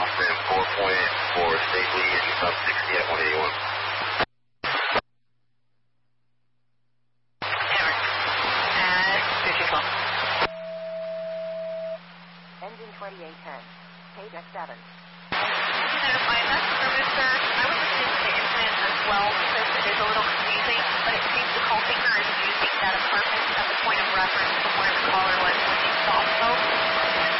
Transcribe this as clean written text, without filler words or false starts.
Austin 4.4 safely and sub 60 at 181. Engine 2810, page X7. Identify that service, sir. I was listening to the implants as well because it is a little confusing, but it seems the call taker is using that apartment as a point of reference from where the caller was when she stopped.